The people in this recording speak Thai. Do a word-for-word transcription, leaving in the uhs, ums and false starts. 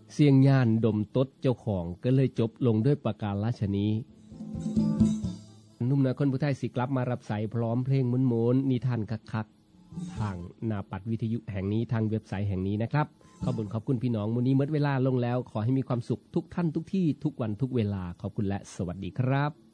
เสียงย่านดมตดเจ้าของก็เลยจบลงด้วยประการราชนี้นุ่มน้อยคนผู้ไทยสิกลับมารับสายพร้อมเพลงม้วนๆนิทานคักๆทางหน้าปัดวิทยุแห่งนี้ทางเว็บไซต์แห่งนี้นะครับขอบคุณขอบคุณพี่น้องมื้อนี้หมดเวลาลงแล้วขอให้มีความสุขทุกท่านทุกที่ทุกวันทุกเวลาขอบคุณและสวัสดีครับ